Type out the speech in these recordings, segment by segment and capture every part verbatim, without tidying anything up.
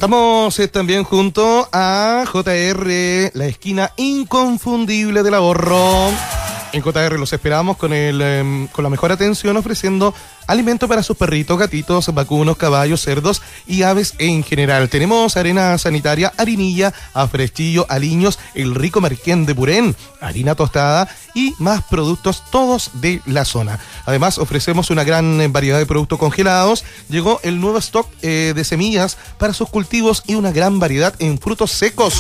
Estamos eh, también junto a J R, la esquina inconfundible del ahorro. En J R los esperamos con, el, eh, con la mejor atención, ofreciendo alimento para sus perritos, gatitos, vacunos, caballos, cerdos y aves en general. Tenemos arena sanitaria, harinilla, afrestillo, aliños, el rico merquén de Purén, harina tostada y más productos, todos de la zona. Además, ofrecemos una gran variedad de productos congelados. Llegó el nuevo stock eh, de semillas para sus cultivos y una gran variedad en frutos secos.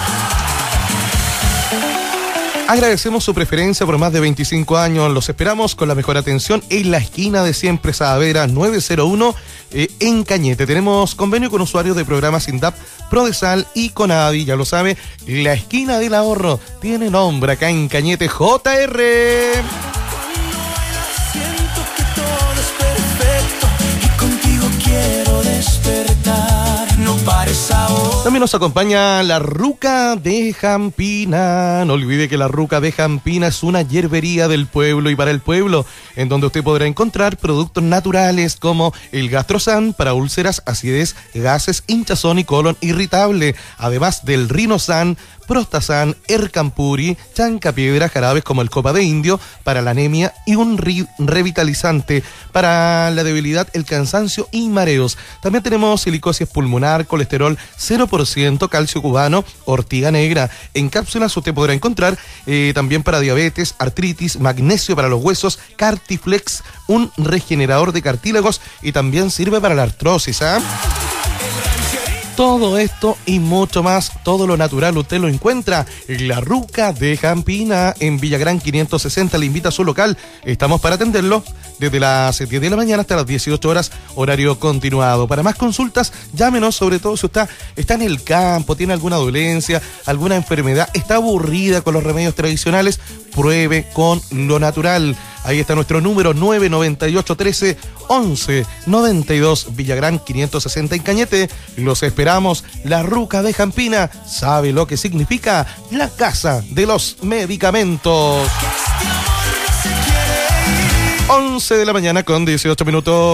Agradecemos su preferencia por más de veinticinco años. Los esperamos con la mejor atención en la esquina de siempre, Saavedra nueve cero uno, eh, en Cañete. Tenemos convenio con usuarios de programas INDAP, Prodesal y Conavi. Ya lo sabe, la esquina del ahorro tiene nombre acá en Cañete. J R. También nos acompaña la Ruca de Jampina. No olvide que la Ruca de Jampina es una hierbería del pueblo y para el pueblo, en donde usted podrá encontrar productos naturales como el Gastrosan para úlceras, acidez, gases, hinchazón y colon irritable, además del Rinosan, Prostasan, Ercampuri, Chancapiedra, jarabes como el Copa de Indio para la anemia y un re- revitalizante para la debilidad, el cansancio y mareos. También tenemos silicosis pulmonar, colesterol cero por ciento, calcio cubano, ortiga negra. En cápsulas usted podrá encontrar eh, también para diabetes, artritis, magnesio para los huesos, Cartiflex, un regenerador de cartílagos y también sirve para la artrosis, ¿ah? ¿eh? Todo esto y mucho más, todo lo natural usted lo encuentra en la Ruca de Jampina, en Villagrán quinientos sesenta. Le invita a su local. Estamos para atenderlo desde las diez de la mañana hasta las dieciocho horas, horario continuado. Para más consultas, llámenos, sobre todo si usted está en el campo, tiene alguna dolencia, alguna enfermedad, está aburrida con los remedios tradicionales, pruebe con lo natural. Ahí está nuestro número nueve noventa y ocho trece once noventa y dos, Villagrán quinientos sesenta en Cañete. Los esperamos. La Ruca de Jampina sabe lo que significa la casa de los medicamentos. once de la mañana con dieciocho minutos.